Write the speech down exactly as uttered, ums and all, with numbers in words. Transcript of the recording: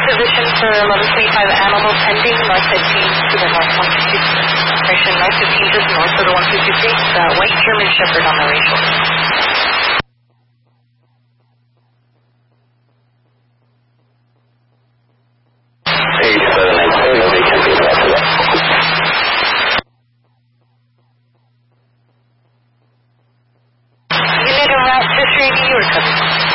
position for eleven twenty-five animal pending, north fifteen to the north one fifty-six. Correction, north fifteen to the north of the one fifty-six, uh, white German Shepherd on the racial. Unit of route two three, you're coming.